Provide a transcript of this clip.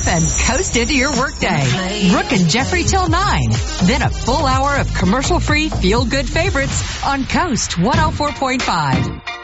and coast into your workday. Brooke and Jeffrey till 9. Then a full hour of commercial-free feel-good favorites on Coast 104.5.